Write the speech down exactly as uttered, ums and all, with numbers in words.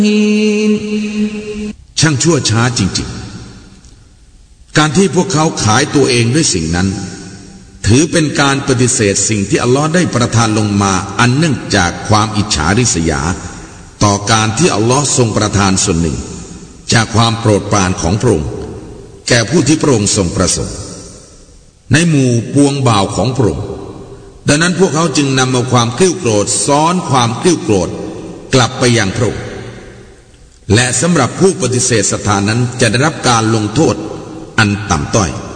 ช่างชั่วช้าจริงๆการที่พวกเขาขายตัวเองด้วยสิ่งนั้นถือเป็นการปฏิเสธสิ่งที่อัลลอฮ์ได้ประทานลงมาอันเนื่องจากความอิจฉาริษยาต่อการที่อัลลอฮ์ทรงประทานส่วนหนึ่งจากความโปรดปรานของพระองค์แก่ผู้ที่พระองค์ทรงประสงค์ในหมู่ปวงบ่าวของพระองค์ดังนั้นพวกเขาจึงนำเอาความกริ้วโกรธซ้อนความกริ้วโกรธกลับไปยังพระองค์และสำหรับผู้ปฏิเสธศรัทธานั้นจะได้รับการลงโทษอันต่ำต้อย